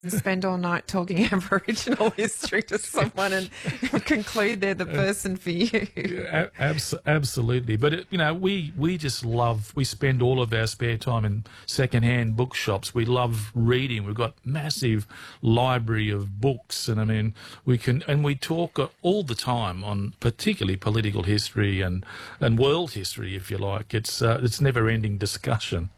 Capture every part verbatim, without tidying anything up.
spend all night talking Aboriginal history to someone and conclude they're the person for you. Yeah, abs- absolutely. But, it, you know, we, we just love, we spend all of our spare time in second-hand bookshops. We love reading. We've got massive library of books. And, I mean, we can, and we talk all the time on particularly political history and, and world history, if you like. It's, uh, it's never-ending discussion.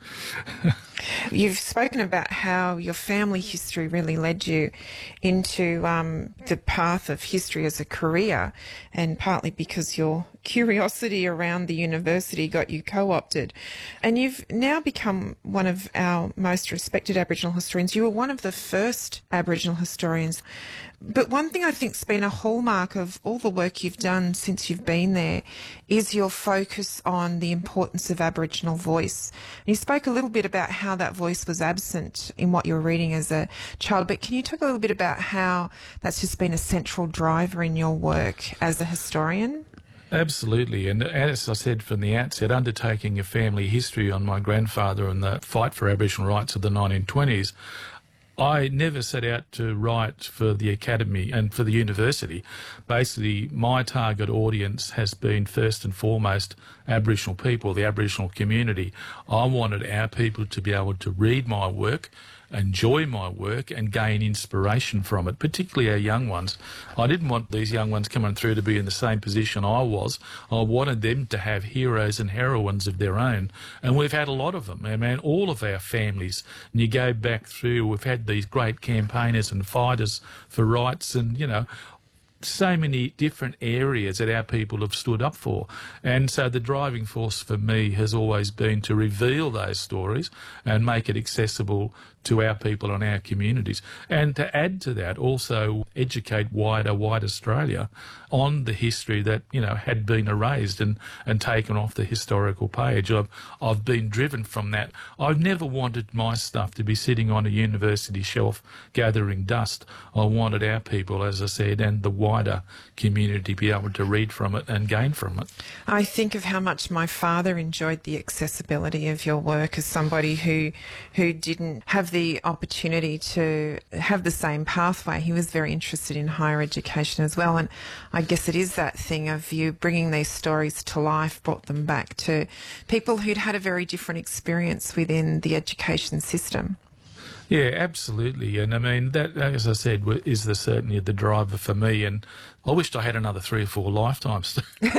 You've spoken about how your family history really led you into um, the path of history as a career, and partly because your curiosity around the university got you co-opted. And you've now become one of our most respected Aboriginal historians. You were one of the first Aboriginal historians. But one thing I think's been a hallmark of all the work you've done since you've been there is your focus on the importance of Aboriginal voice. You spoke a little bit about how that voice was absent in what you were reading as a child, but can you talk a little bit about how that's just been a central driver in your work as a historian? Absolutely. And as I said from the outset, undertaking a family history on my grandfather and the fight for Aboriginal rights of the nineteen twenties, I never set out to write for the academy and for the university. Basically, my target audience has been first and foremost Aboriginal people, the Aboriginal community. I wanted our people to be able to read my work, enjoy my work and gain inspiration from it, particularly our young ones. I didn't want these young ones coming through to be in the same position I was. I wanted them to have heroes and heroines of their own, and we've had a lot of them. I mean, all of our families, and you go back through, we've had these great campaigners and fighters for rights, and, you know, so many different areas that our people have stood up for. And so the driving force for me has always been to reveal those stories and make it accessible to our people and our communities. And to add to that, also educate wider, wide Australia on the history that, you know, had been erased and, and taken off the historical page. I've, I've been driven from that. I've never wanted my stuff to be sitting on a university shelf gathering dust. I wanted our people, as I said, and the wider community be able to read from it and gain from it. I think of how much my father enjoyed the accessibility of your work as somebody who who didn't have the opportunity to have the same pathway. He was very interested in higher education as well, and I guess it is that thing of you bringing these stories to life, brought them back to people who'd had a very different experience within the education system. Yeah, absolutely. And I mean, that, as I said, is the certainly the driver for me. And I wished I had another three or four lifetimes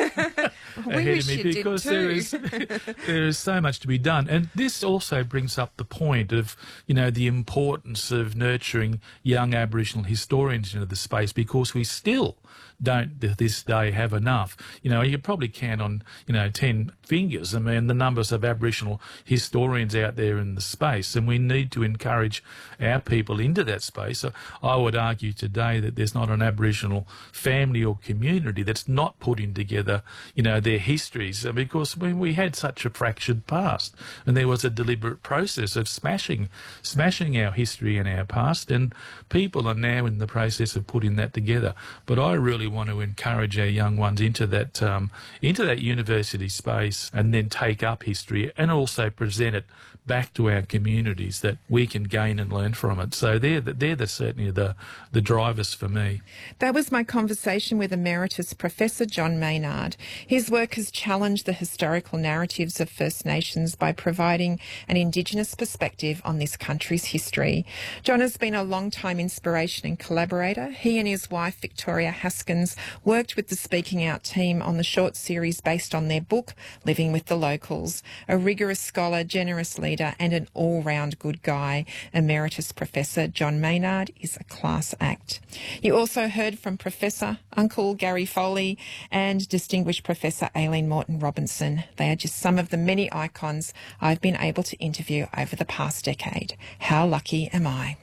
ahead of me, because there is there is so much to be done. And this also brings up the point of, you know, the importance of nurturing young Aboriginal historians into the space, because we still don't to this day have enough. You know, you probably can on, you know, ten fingers. I mean, the numbers of Aboriginal historians out there in the space, and we need to encourage our people into that space. So I would argue today that there's not an Aboriginal family or community that's not putting together, you know, their histories, because when we had such a fractured past, and there was a deliberate process of smashing, smashing our history and our past, and people are now in the process of putting that together. But I really want to encourage our young ones into that um, into that university space, and then take up history and also present it back to our communities that we can gain and learn from it. So they're the, they're the, certainly the the drivers for me. That was my conversation with Emeritus Professor John Maynard. His work has challenged the historical narratives of First Nations by providing an Indigenous perspective on this country's history. John has been a long-time inspiration and collaborator. He and his wife Victoria Haskins worked with the Speaking Out team on the short series based on their book, Living with the Locals. A rigorous scholar, generous leader and an all-round good guy, Emeritus Professor John Maynard is a class act. You also heard from Professor Uncle Gary Foley and Distinguished Professor Aileen Morton Robinson. They are just some of the many icons I've been able to interview over the past decade. How lucky am I?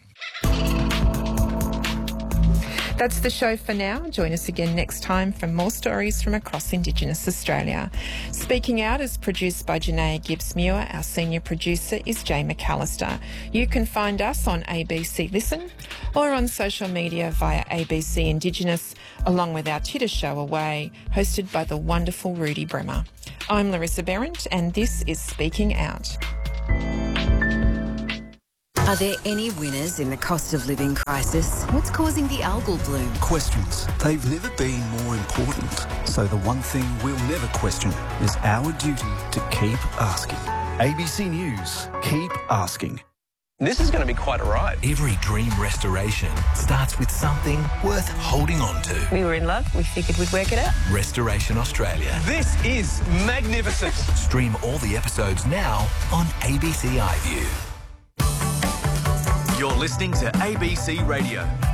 That's the show for now. Join us again next time for more stories from across Indigenous Australia. Speaking Out is produced by Janaea Gibbs-Muir. Our senior producer is Jay McAllister. You can find us on A B C Listen or on social media via A B C Indigenous, along with our Titter show Away, hosted by the wonderful Rudy Bremer. I'm Larissa Behrendt, and this is Speaking Out. Are there any winners in the cost of living crisis? What's causing the algal bloom? Questions. They've never been more important. So the one thing we'll never question is our duty to keep asking. A B C News. Keep asking. This is going to be quite a ride. Every dream restoration starts with something worth holding on to. We were in love. We figured we'd work it out. Restoration Australia. This is magnificent. Stream all the episodes now on A B C iView. You're listening to A B C Radio.